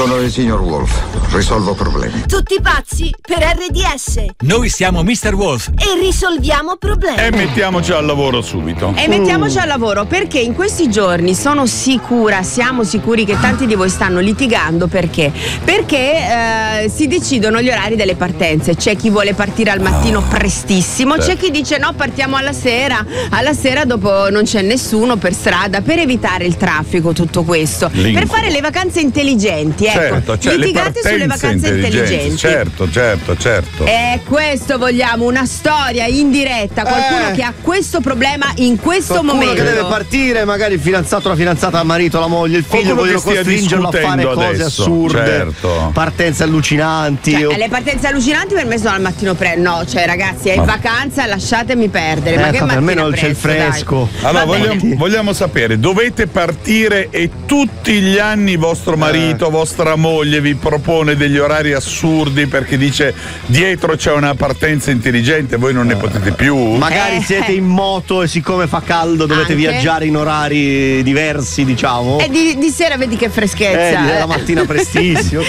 Sono il signor Wolf, risolvo problemi. Tutti pazzi per RDS. Noi siamo Mr. Wolf e risolviamo problemi. E mettiamoci al lavoro subito. E mettiamoci al lavoro, perché in questi giorni siamo sicuri che tanti di voi stanno litigando. Perché? Perché si decidono gli orari delle partenze. C'è chi vuole partire al mattino prestissimo, c'è chi dice no, partiamo alla sera dopo non c'è nessuno per strada, per evitare il traffico, tutto questo. Per fare le vacanze intelligenti, ecco. Cioè litigate sulle vacanze intelligenti. Certo. Questo vogliamo, una storia in diretta, qualcuno che ha questo problema in questo momento. Che deve partire, magari il fidanzato, la fidanzata, il marito, la moglie, il figlio, vogliono costringerlo a fare cose assurde, partenze allucinanti. Cioè, le partenze allucinanti per me sono al mattino no, cioè ragazzi, è in vacanza, lasciatemi perdere. Ma che per me non c'è il fresco. Allora vogliamo sapere, dovete partire e tutti gli anni vostro marito, vostra moglie vi propone degli orari assurdi perché dice dietro c'è una partenza intelligente, voi non ne potete più. Magari siete in moto e siccome fa caldo dovete viaggiare in orari diversi, diciamo. E di sera vedi che freschezza. La mattina prestissimo.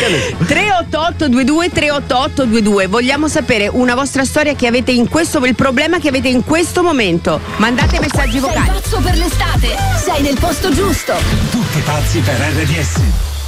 388-22 vogliamo sapere una vostra storia che avete il problema che avete in questo momento. Mandate messaggi vocali. Sei pazzo per l'estate? Sei nel posto giusto. Tutti pazzi per RDS.